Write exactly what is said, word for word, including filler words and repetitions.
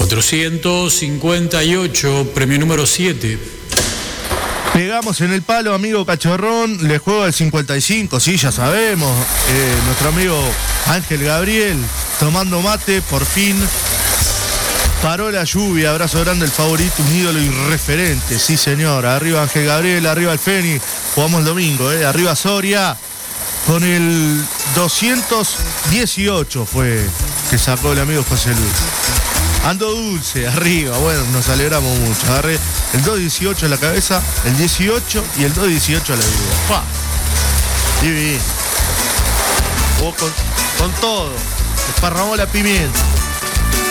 cuatrocientos cincuenta y ocho, premio número siete. Pegamos en el palo, amigo Cachorrón, le juego al cincuenta y cinco, sí, ya sabemos. Eh, nuestro amigo Ángel Gabriel, tomando mate, por fin. Paró la lluvia, abrazo grande, el favorito, un ídolo y referente, sí señor. Arriba Ángel Gabriel, arriba el Feni, jugamos el domingo, eh. Arriba Soria, con el doscientos dieciocho fue que sacó el amigo José Luis. Ando dulce, arriba, bueno, nos alegramos mucho. Agarré el dos dieciocho en la cabeza, el dieciocho y el dos dieciocho a la vida. ¡Pah! Divino. Jugó con, con todo, desparramó la pimienta.